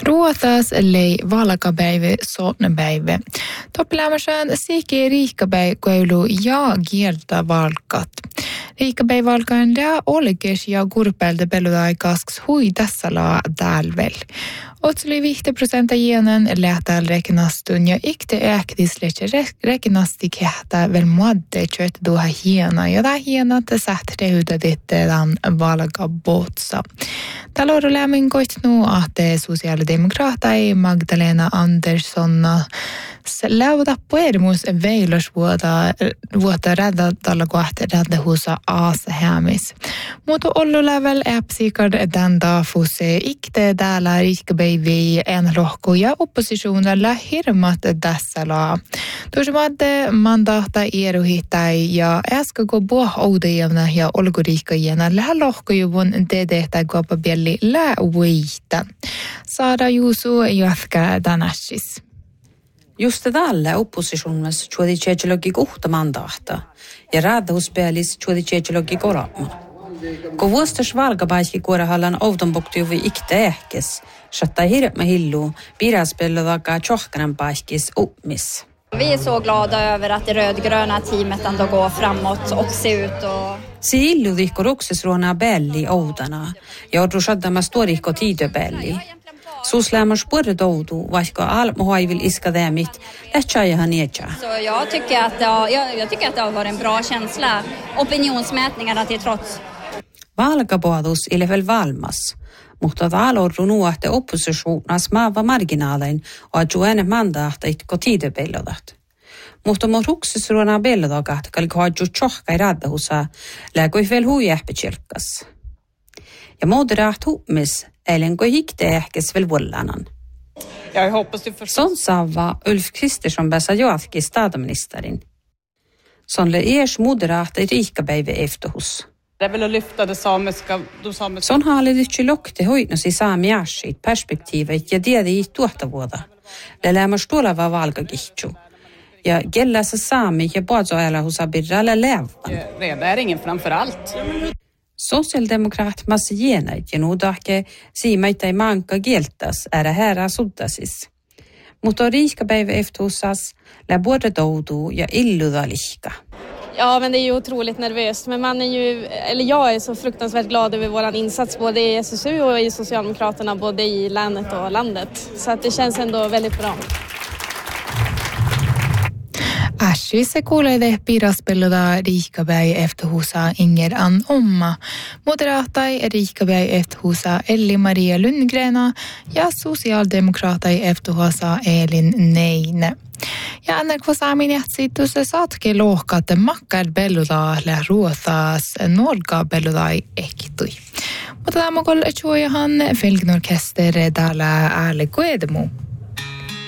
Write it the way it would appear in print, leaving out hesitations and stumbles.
Ruotas lei valkapäivä sotnepäivä. Toppilämmösen siiki riikkapäiväkoulu ja kieltä valkat. Riikkapäivävalkaan lää olkes ja kurpelta peludaikas hui tässä laa talvel. Otsuli 50% jenen lähtääl rekinastun ja ikte äktisleche rekinasti kehtä vel muadde tjöt duha hiena ja tää hiena te sähtre hudadittedan valkabotsa. Talouden lämmin koitnu ahte sosiaalidemokraattai Magdalena Anderssona läuta puermus veilos vuota räddalla kohta räddahusa aasahämis. Mutta ollu lävel äpsikard den dafuse ikte täällä riikkapäivi en rohku ja oppositionella hirmat tässä laa. Tuosumadde mandahta eruhittai ja äskako buah oudejavna ja olguriikkajena lähe lohkojuvun te tehtä kuopabjelli lää uita. Saada Juusu jatka tänäsis. Just tällä oppositionissa tuodi tjejelogi kohta mandahta ja räddahuspelis tuodi tjejelogi koraman. Kun vuostas valkapäiski kuorahallan ovtonboktiuvi ikte ehkes, sattai hirma hillu piraspellodaga tjohkanan päiskis uppmis. Vi är så glada över att det rödgröna teamet ändå går framåt och ser ut och... Se illudikko ruksesruona belli oudana ja odrusadama storikko tiidöbelli. Suslämmars både doudu, vaikka almohaivil iskademit, lähtsäjähän nietsä. Så jag tycker att det har varit en bra känsla, opinionsmätningarna till trots. Valkapuadus ilvel valmas, mutta valorru nuahte oppositionas maava marginaalein och adjuene mandahtait kotiidöbellodat. Mutta mo ruksesruona bellodagat kalkoadju tjohkai raddahusa lägoi vel huijähpetsirkkas. Ja moderaat huumis eilen hikte ehkes vel vuollanan. Jag hoppas du förstår. Sån sava Ulf Kristersson bäsa joatki statsministerin. Sån le ers moderata i riikkapäivä efterhus. Det vill lyfta det samiska. Sån hallitsi lokte hoitnosi saamiasit perspektiivit ja tiedi tuottavuoda. Lämmäs tuleva valkakihtu. Ja gellässä saami ja puolsoajalla husabirralla lävän. Rennäringen framför allt. Socialdemokrat massa genait ja nuudahke siimaita ei manka kieltäs ära härä suttasis. Mutta riikkapäivä efterhusas lä både doudu ja illuda lihka. Ja, men det är ju otroligt nervöst. Men jag är så fruktansvärt glad över våran insats både i SSU och i Socialdemokraterna, både i länet och landet. Så att det känns ändå väldigt bra. Ässi se kuulee piraspelluda riikkapäivä efterhusa Inger Ann Omma, moderaattai riikkapäivä efterhusa Elli-Maria Lundgrena ja sosialdemokraattai efterhusa Elin Neine. Ja NRK Saamin jätsiitusse saatke lohkat makkar belluda lä ruothas nolka belludai ektui. Mutta tämä on kolle chuojahan Felgnorkester täällä äälle koedemu.